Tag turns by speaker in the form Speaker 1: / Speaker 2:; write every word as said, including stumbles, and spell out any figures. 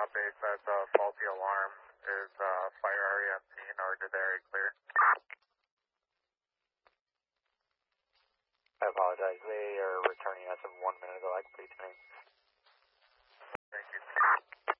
Speaker 1: base has a faulty alarm. Is uh, fire already on scene, or did they already clear?
Speaker 2: I apologize. They are returning as of one minute ago. I can please name.
Speaker 1: Thank you.